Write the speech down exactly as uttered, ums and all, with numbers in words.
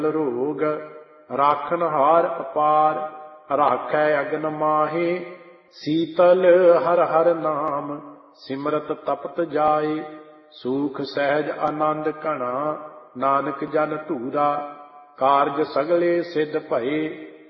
ਰੋਗ। ਰਾਖਨ ਹਾਰ ਅਪਾਰ ਰਾਖੈ ਅਗਨ ਮਾਹੇ। ਸੀਤਲ ਹਰ ਹਰ ਨਾਮ ਸਿਮਰਤ ਤਪਤ ਜਾਏ। ਸੂਖ ਸਹਿਜ ਆਨੰਦ ਘਣਾ ਨਾਨਕ ਜਨ ਧੂਰਾ। ਕਾਰਜ ਸਗਲੇ ਸਿੱਧ ਭਏ